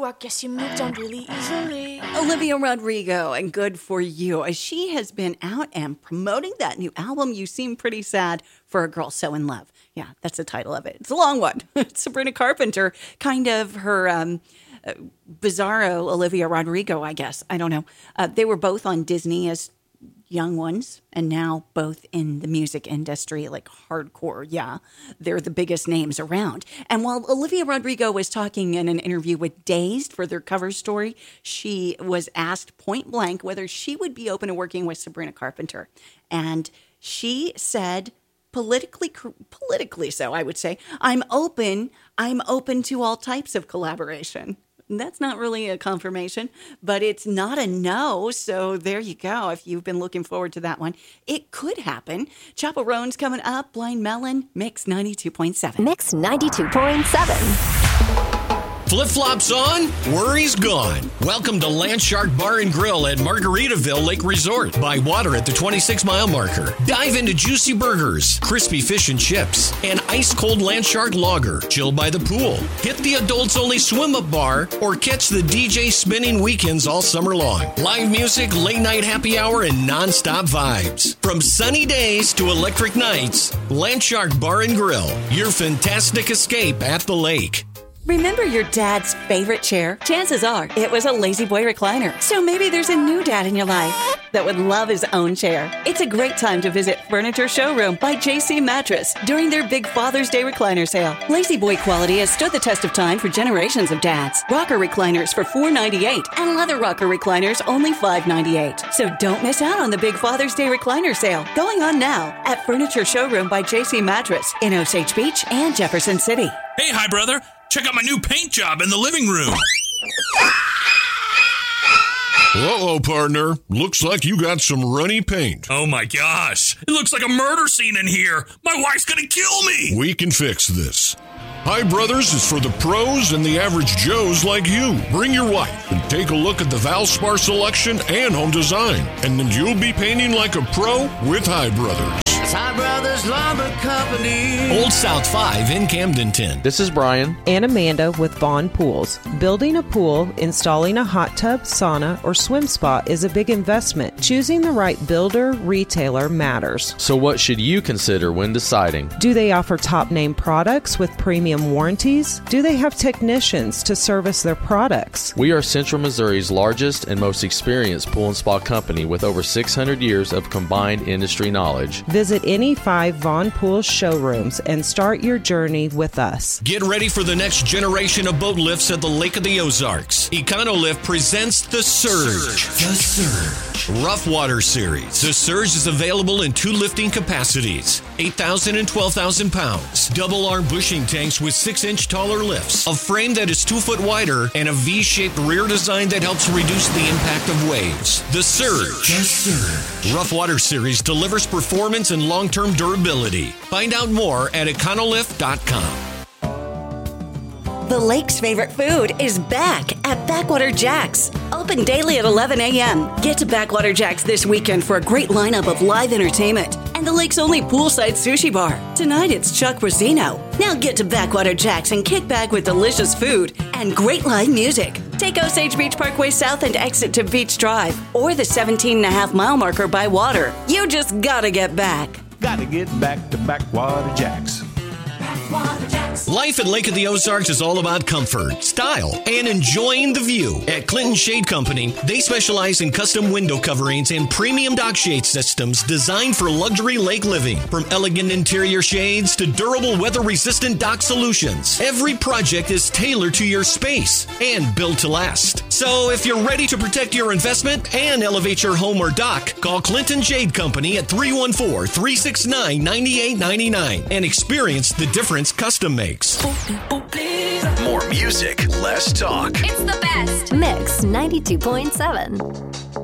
I guess you moved on really easily. Olivia Rodrigo, and good for you. As she has been out and promoting that new album, You Seem Pretty Sad for a Girl So in Love. Yeah, that's the title of it. It's a long one. Sabrina Carpenter, kind of her bizarro Olivia Rodrigo, I guess. I don't know. They were both on Disney as young ones, and now both in the music industry, like hardcore. Yeah, they're the biggest names around. And while Olivia Rodrigo was talking in an interview with Dazed for their cover story, she was asked point blank whether she would be open to working with Sabrina Carpenter. And she said, politically so, I would say, I'm open to all types of collaboration. That's not really a confirmation, but it's not a no. So there you go. If you've been looking forward to that one, it could happen. Chaperones coming up. Blind Melon, Mix 92.7. Mix 92.7. Flip-flops on, worries gone. Welcome to Landshark Bar and Grill at Margaritaville Lake Resort. By water at the 26-mile marker. Dive into juicy burgers, crispy fish and chips, and ice-cold Landshark lager. Chill by the pool. Hit the adults-only swim-up bar, or catch the DJ spinning weekends all summer long. Live music, late-night happy hour, and non-stop vibes. From sunny days to electric nights, Landshark Bar and Grill. Your fantastic escape at the lake. Remember your dad's favorite chair? Chances are it was a Lazy Boy recliner. So maybe there's a new dad in your life that would love his own chair. It's a great time to visit Furniture Showroom by JC Mattress during their big Father's Day recliner sale. Lazy Boy quality has stood the test of time for generations of dads. Rocker recliners for $4.98 and leather rocker recliners only $5.98. So don't miss out on the big Father's Day recliner sale going on now at Furniture Showroom by JC Mattress in Osage Beach and Jefferson City. Hey, hi, brother. Check out my new paint job in the living room. Uh-oh, partner. Looks like you got some runny paint. Oh, my gosh. It looks like a murder scene in here. My wife's gonna kill me. We can fix this. Hi Brothers is for the pros and the average Joes like you. Bring your wife and take a look at the Valspar selection and home design. And then you'll be painting like a pro with Hi Brothers. Hi Brothers Lumber Company. Old South 5 in Camdenton. This is Brian and Amanda with Vaughn Pools. Building a pool, installing a hot tub, sauna, or swim spa is a big investment. Choosing the right builder, retailer matters. So what should you consider when deciding? Do they offer top-name products with premium warranties? Do they have technicians to service their products? We are Central Missouri's largest and most experienced pool and spa company with over 600 years of combined industry knowledge. Visit any 5 Vaughn Pools showrooms and start your journey with us. Get ready for the next generation of boat lifts at the Lake of the Ozarks. EconoLift presents The Surge. The Surge. Rough Water Series. The Surge is available in 2 lifting capacities, 8,000 and 12,000 pounds. Double arm bushing tanks with 6-inch taller lifts, a frame that is 2 foot wider, and a V-shaped rear design that helps reduce the impact of waves. The Surge. The Surge. Rough Water Series delivers performance and long-term durability. Find out more at econolift.com. The lake's favorite food is back at Backwater Jack's. Open daily at 11 a.m. Get to Backwater Jack's this weekend for a great lineup of live entertainment and the lake's only poolside sushi bar. Tonight it's Chuck Rosino. Now get to Backwater Jack's and kick back with delicious food and great live music. Take Osage Beach Parkway South and exit to Beach Drive or the 17.5-mile marker by water. You just gotta get back. Gotta get back to Backwater Jack's. Life at Lake of the Ozarks is all about comfort, style, and enjoying the view. At Clinton Shade Company, they specialize in custom window coverings and premium dock shade systems designed for luxury lake living. From elegant interior shades to durable weather-resistant dock solutions, every project is tailored to your space and built to last. So if you're ready to protect your investment and elevate your home or dock, call Clinton Shade Company at 314-369-9899 and experience the difference custom makes. More music, less talk. It's the best. Mix 92.7.